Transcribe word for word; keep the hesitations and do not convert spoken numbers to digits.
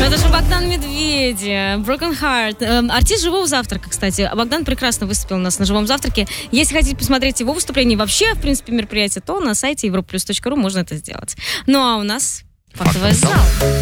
Это же Богдан Медведи, Broken Heart. Артист «Живого завтрака», кстати. Богдан прекрасно выступил у нас на «Живом завтраке». Если хотите посмотреть его выступление, вообще, в принципе, мероприятие, то на сайте европа плюс точка ру можно это сделать. Ну а у нас фактовый зал.